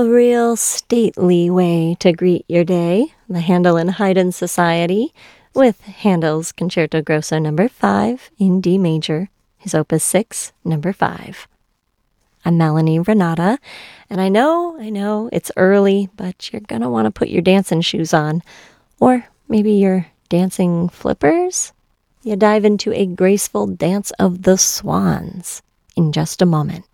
A real stately way to greet your day. The Handel and Haydn Society with Handel's Concerto Grosso Number 5 in D major, his Opus 6, Number 5. I'm Melanie Renata, and I know it's early, but you're gonna want to put your dancing shoes on, or maybe your dancing flippers. You dive into a graceful dance of the swans in just a moment.